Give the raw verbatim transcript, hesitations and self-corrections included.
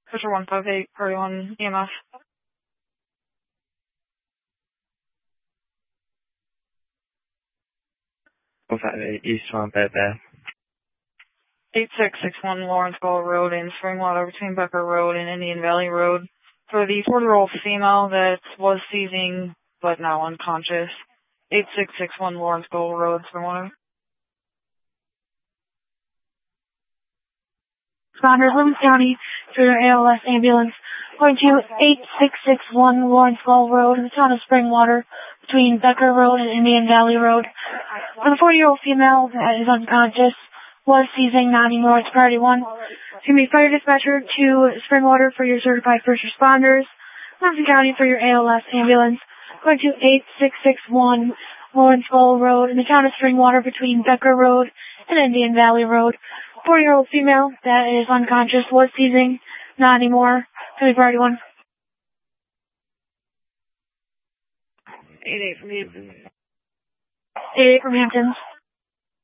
Fisher one five eight, Prairie one E M F. one five eight, East Swamp at Bath. eight six six one Lawrence Gully Road in Springwater between Becker Road and Indian Valley Road. For the forty-year-old female that was seizing but now unconscious. eight six six one Lawrence Gully Road, Springwater. Responders, Loomis County, for your A L S ambulance, going to eight six six one Lawrence Gully Road in the town of Springwater, between Becker Road and Indian Valley Road. For the forty-year-old female that is unconscious, was seizing, not anymore, it's priority one. To be fire dispatcher to Springwater for your certified first responders, Loomis County for your A L S ambulance, going to eight six six one Lawrence Gully Road in the town of Springwater, between Becker Road and Indian Valley Road. forty-year-old female that is unconscious, was seizing, not anymore. Heavy priority one. eight eight from Hamptons. eight eight from Hamptons.